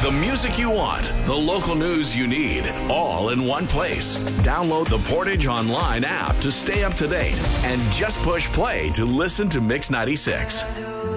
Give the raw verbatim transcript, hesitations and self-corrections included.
The music you want, the local news you need, all in one place. Download the Portage Online app to stay up to date and just push play to listen to Mix ninety-six.